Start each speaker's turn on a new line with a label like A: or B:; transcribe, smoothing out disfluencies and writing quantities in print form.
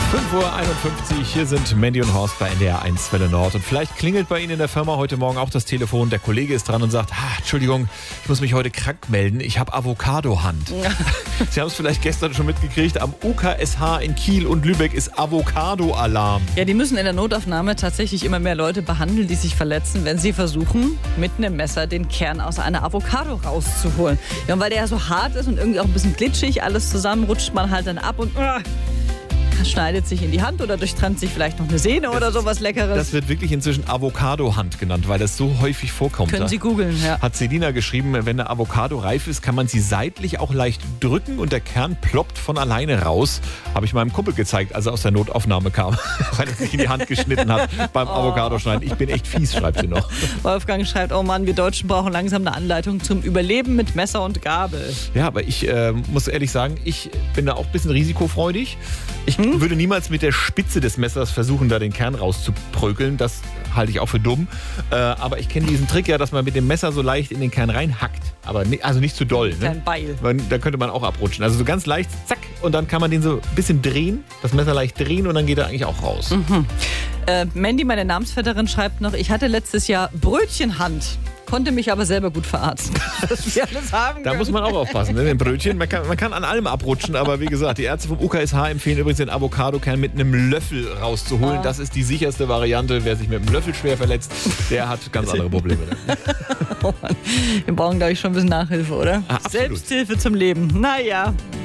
A: 5:51 Uhr, hier sind Mandy und Horst bei NDR 1 Welle Nord. Und vielleicht klingelt bei Ihnen in der Firma heute Morgen auch das Telefon. Der Kollege ist dran und sagt, Entschuldigung, ich muss mich heute krank melden, ich habe Avocado-Hand. Ja. Sie haben es vielleicht gestern schon mitgekriegt, am UKSH in Kiel und Lübeck ist Avocado-Alarm.
B: Ja, die müssen in der Notaufnahme tatsächlich immer mehr Leute behandeln, die sich verletzen, wenn sie versuchen, mit einem Messer den Kern aus einer Avocado rauszuholen. Ja, und weil der ja so hart ist und irgendwie auch ein bisschen glitschig, alles zusammen rutscht man halt dann ab und schneidet sich in die Hand oder durchtrennt sich vielleicht noch eine Sehne oder sowas Leckeres.
A: Das wird wirklich inzwischen Avocado-Hand genannt, weil das so häufig vorkommt.
B: Können Sie googeln, ja.
A: Hat Selina geschrieben, wenn eine Avocado reif ist, kann man sie seitlich auch leicht drücken und der Kern ploppt von alleine raus. Habe ich meinem Kumpel gezeigt, als er aus der Notaufnahme kam, weil er sich in die Hand geschnitten hat beim Avocado-Schneiden. Ich bin echt fies, schreibt sie noch.
B: Wolfgang schreibt, oh Mann, wir Deutschen brauchen langsam eine Anleitung zum Überleben mit Messer und Gabel.
A: Ja, aber ich muss ehrlich sagen, ich bin da auch ein bisschen risikofreudig. Ich würde niemals mit der Spitze des Messers versuchen, da den Kern rauszuprökeln. Das halte ich auch für dumm. Aber ich kenne diesen Trick ja, dass man mit dem Messer so leicht in den Kern reinhackt. Aber also nicht zu doll. Ne?
B: Kein Beil.
A: Da könnte man auch abrutschen. Also so ganz leicht, zack, und dann kann man den so ein bisschen drehen, das Messer leicht drehen und dann geht er eigentlich auch raus.
B: Mandy, meine Namensvetterin, schreibt noch, ich hatte letztes Jahr Brötchenhand. Konnte mich aber selber gut verarzten, dass wir alles haben können.
A: Da muss man auch aufpassen, ne? Mit dem Brötchen. Man kann an allem abrutschen, aber wie gesagt, die Ärzte vom UKSH empfehlen übrigens den Avocado-Kern mit einem Löffel rauszuholen. Das ist die sicherste Variante. Wer sich mit einem Löffel schwer verletzt, der hat ganz andere Probleme.
B: Oh Mann. Wir brauchen, glaube ich, schon ein bisschen Nachhilfe, oder?
A: Absolut.
B: Selbsthilfe zum Leben. Naja.